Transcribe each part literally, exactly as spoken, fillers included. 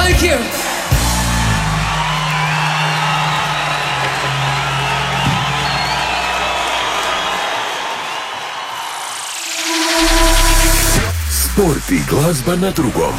Thank you. Sport i glazba na drugom.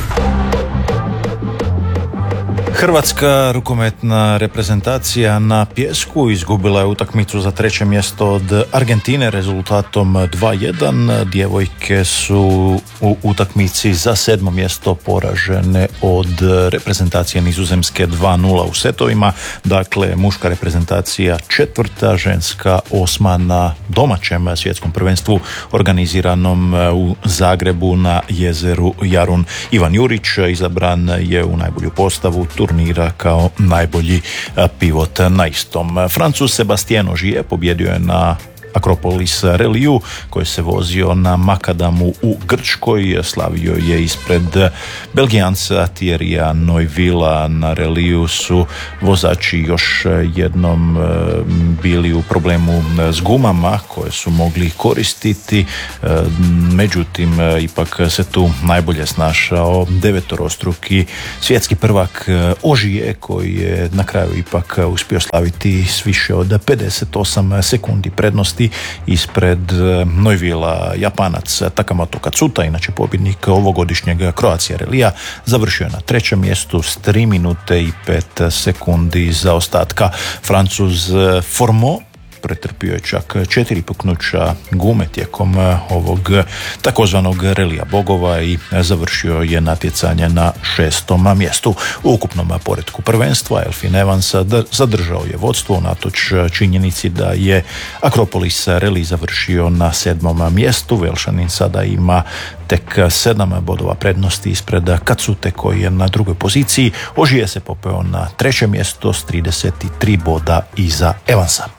Hrvatska rukometna reprezentacija na pijesku izgubila je utakmicu za treće mjesto od Argentine rezultatom dva jedan. Djevojke su u utakmici za sedmo mjesto poražene od reprezentacije Nizozemske dva nula u setovima. Dakle, muška reprezentacija četvrta, ženska osma na domaćem svjetskom prvenstvu organiziranom u Zagrebu na jezeru Jarun. Ivan Jurić izabran je u najbolju postavu turnira kao najbolji pivot na istom. Francuz Sebastien Ogier pobjedio je na Akropolis reliju koji se vozio na Makadamu u Grčkoj. Slavio je ispred Belgijanca Thierrya Neuvillea. Na reliju su vozači još jednom bili u problemu s gumama koje su mogli koristiti. Međutim, ipak se tu najbolje snašao devetorostruki svjetski prvak Ogier koji je na kraju ipak uspio slaviti s više od pedeset osam sekundi prednosti ispred Neuvillea. Japanac Takamoto Katsuta, inače pobjednik ovogodišnjeg Croatia relija, završio je na trećem mjestu s tri minute i pet sekundi zaostatka. Francuz Fourmont pretrpio je čak četiri puknuća gume tijekom ovog takozvanog relija bogova i završio je natjecanje na šestom mjestu. U ukupnom poretku prvenstva Elfyn Evans zadržao je vodstvo unatoč činjenici da je Akropolis relij završio na sedmom mjestu. Velšanin sada ima tek sedam bodova prednosti ispred Katsute koji je na drugoj poziciji. Ogier se popeo na treće mjesto s trideset tri boda iza Evansa.